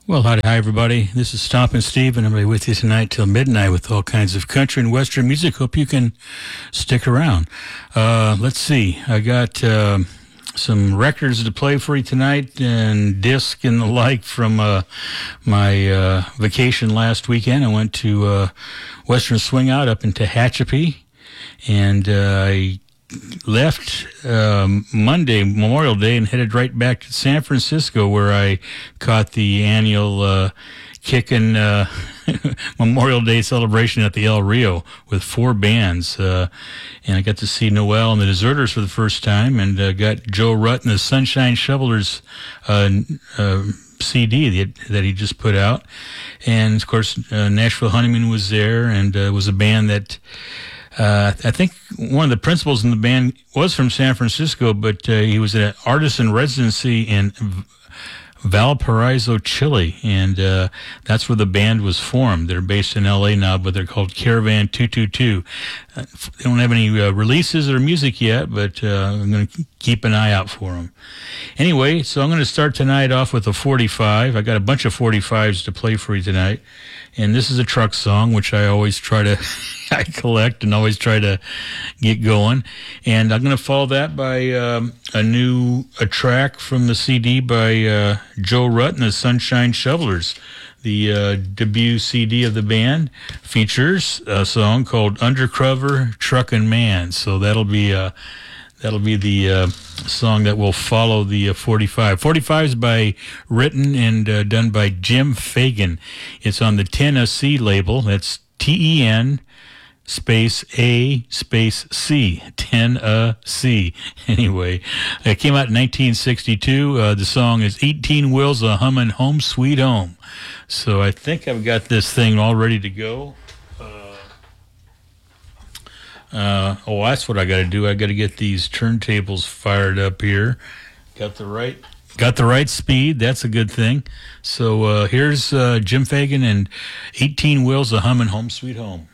Well, hi, everybody. This is Stompin' Steve, and I'm going to be with you tonight till midnight with all kinds of country and western music. Hope you can stick around. Let's see. I got some records to play for you tonight and disc and the like from my vacation last weekend. I went to Western Swing Out up in Tehachapi, and I left Monday, Memorial Day, and headed right back to San Francisco, where I caught the annual Kickin' Memorial Day celebration at the El Rio with 4 bands. And I got to see Noel and the Deserters for the first time, and got Joe Rutt and the Sunshine Shovelers CD that he just put out. And, of course, Nashville Honeymoon was there, and it was a band that I think one of the principals in the band was from San Francisco, but he was at an artist in residency in Valparaiso, Chile, and that's where the band was formed. They're based in L.A. now, but they're called Caravan 222. They don't have any releases or music yet, but I'm going to keep an eye out for them. Anyway, so I'm going to start tonight off with a 45. I got a bunch of 45s to play for you tonight, and this is a truck song, which I always try to I collect and always try to get going. And I'm going to follow that by a track from the CD by Joe Rutt and the Sunshine Shovelers. The debut CD of the band features a song called Undercover Truckin' Man. So that'll be the song that will follow the 45. 45 is written and done by Jim Fagan. It's on the Tennessee label. That's TEN space A space C, Tennessee. Anyway, it came out in 1962. The song is 18 Wheels a Hummin' Home Sweet Home. So I think I've got this thing all ready to go. That's what I got to do. I got to get these turntables fired up here. Got the right speed. That's a good thing. So here's Jim Fagan and 18 Wheels a Hummin' Home Sweet Home.